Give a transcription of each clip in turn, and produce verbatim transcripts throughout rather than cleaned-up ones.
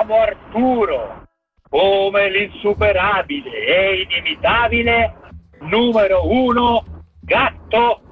Amo Arturo come l'insuperabile e inimitabile numero uno gatto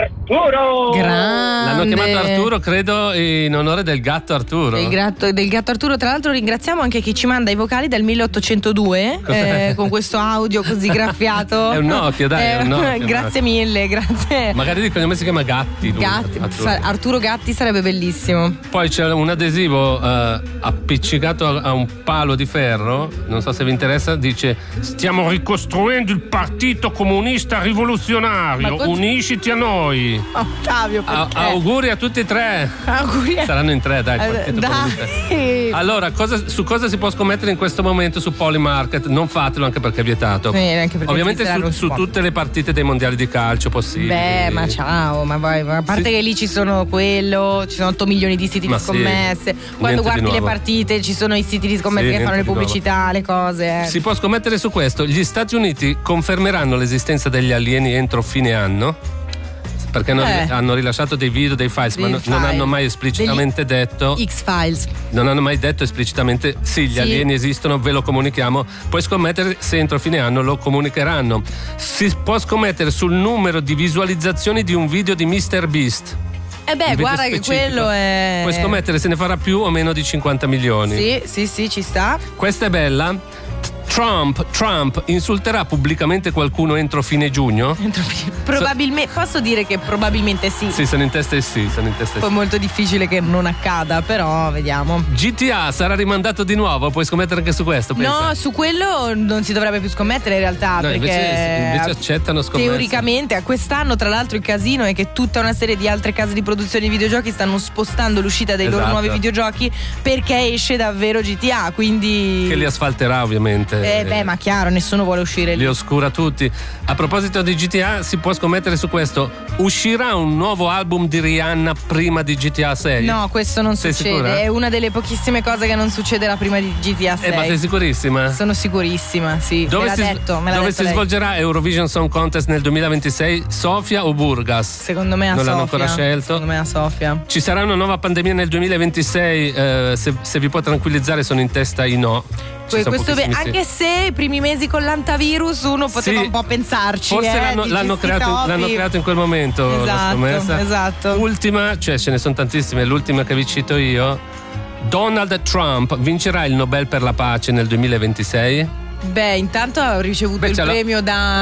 Arturo. Grande. L'hanno chiamato Arturo, credo, in onore del gatto Arturo. Del gatto, del gatto Arturo. Tra l'altro ringraziamo anche chi ci manda i vocali dal milleottocentodue eh, con questo audio così graffiato. È un Nokia, dai, è un Nokia. Grazie mille, grazie. Magari di cognome si chiama Gatti. Lui, Gatti, Arturo. Arturo Gatti sarebbe bellissimo. Poi c'è un adesivo eh, appiccicato a un palo di ferro, non so se vi interessa, dice: stiamo ricostruendo il Partito Comunista Rivoluzionario, Ma cos- unisciti a noi. Ottavio, A- perché? auguri a tutti e tre. Auguri. Saranno in tre, dai. Il Eh, Partito dai. Comunista. Allora, cosa, su cosa si può scommettere in questo momento su Polymarket? Non fatelo, anche perché è vietato. Sì, anche perché Ovviamente Svizzera su, non si su può. tutte le partite dei mondiali di calcio possibili. Beh, ma ciao, ma vai, ma a parte Sì. che lì ci sono quello, ci sono otto milioni di siti Ma di sì, scommesse. Quando niente di guardi le nuovo. partite ci sono i siti di scommesse Sì, che fanno le niente di pubblicità, le cose. eh. Si può scommettere su questo. Gli Stati Uniti confermeranno l'esistenza degli alieni entro fine anno? Perché hanno, Eh. hanno rilasciato dei video, dei files, Dei ma no- non file. hanno mai esplicitamente detto. X-Files. Non hanno mai detto esplicitamente sì, gli Sì. alieni esistono, ve lo comunichiamo. Puoi scommettere se entro fine anno lo comunicheranno. Si può scommettere sul numero di visualizzazioni di un video di mister Beast. Eh beh, Un video guarda che specifico. quello è. Puoi scommettere se ne farà più o meno di cinquanta milioni. Sì, sì, sì, ci sta. Questa è bella. Trump, Trump insulterà pubblicamente qualcuno entro fine giugno? Probabilmente, posso dire che probabilmente sì. Sì, sono in testa e sì, sono in testa e Poi sì. è molto difficile che non accada, però vediamo. G T A sarà rimandato di nuovo, puoi scommettere anche su questo, pensa. No, su quello non si dovrebbe più scommettere in realtà. No, perché invece, invece accettano scommesse. teoricamente a quest'anno, tra l'altro, il casino è che tutta una serie di altre case di produzione di videogiochi stanno spostando l'uscita dei loro Esatto. nuovi videogiochi perché esce davvero G T A. Quindi. Che li asfalterà, ovviamente. Eh beh, ma chiaro, nessuno vuole uscire lì. Li oscura tutti. A proposito di G T A, si può scommettere su questo. Uscirà un nuovo album di Rihanna prima di G T A sei? No, questo non Sei succede. sicura? È una delle pochissime cose che non succederà prima di G T A sei. Eh, ma sei sicurissima? Sono sicurissima, sì. Dove me l'ha si, detto, me l'ha dove detto si lei. svolgerà Eurovision Song Contest nel duemilaventisei? Sofia o Burgas? Secondo me a Non Sofia. l'hanno ancora scelto? Secondo me a Sofia. Ci sarà una nuova pandemia nel duemilaventisei? Eh, se, se vi può tranquillizzare, sono in testa i no. Ci Que- sono questo be- pochissimi sì. anche se i primi mesi con l'antivirus uno poteva Sì. un po' pensarci. Forse eh, l'hanno, dici, l'hanno sti creato, topi. l'hanno creato in quel momento la Esatto, scommessa. esatto. Ultima, cioè ce ne sono tantissime, l'ultima che vi cito io. Donald Trump vincerà il Nobel per la pace nel duemilaventisei? Beh, intanto ho ricevuto Beh, il ce l'ho- premio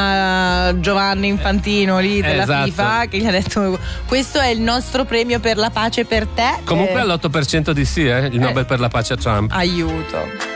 da Giovanni Infantino lì della esatto. FIFA che gli ha detto: questo è il nostro premio per la pace per te. Comunque Eh, all'otto per cento di sì, eh, il Nobel per la pace a Trump. aiuto.